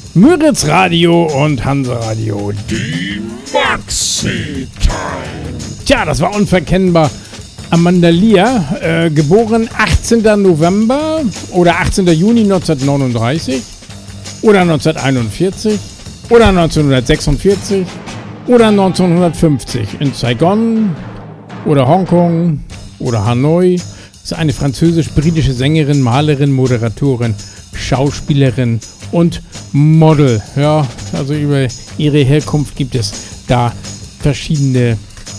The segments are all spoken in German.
Müritz Radio und Hansa Radio, die Maxi Time. Tja, das war unverkennbar. Amanda Lear, geboren 18. November oder 18. Juni 1939 oder 1941 oder 1946 oder 1950 in Saigon oder Hongkong oder Hanoi. Ist eine französisch-britische Sängerin, Malerin, Moderatorin, Schauspielerin und Model. Ja, also über ihre Herkunft gibt es da verschiedene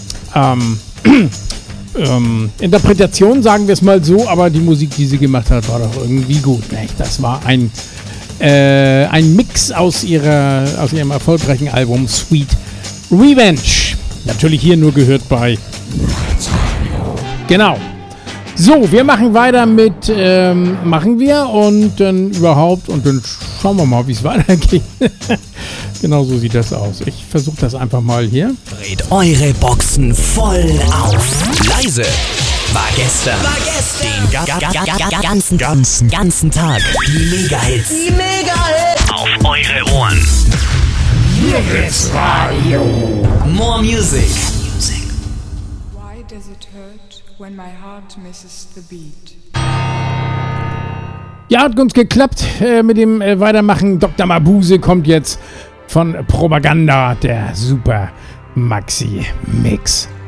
Interpretationen, sagen wir es mal so, aber die Musik, die sie gemacht hat, war doch irgendwie gut, nicht? Das war ein Mix aus ihrem erfolgreichen Album Sweet Revenge. Natürlich hier nur gehört bei Genau. So, wir machen weiter mit und dann überhaupt und dann schauen wir mal, wie es weitergeht. Genau so sieht das aus. Ich versuche das einfach mal hier. Dreht eure Boxen voll auf. Leise war gestern. Den ganzen Tag. Die Mega-Hits. Auf eure Ohren. Müritz Radio. More Music. Why does it hurt when my heart misses the beat? Ja, hat uns geklappt mit dem Weitermachen. Dr. Mabuse kommt jetzt von Propaganda, der Super Maxi Mix.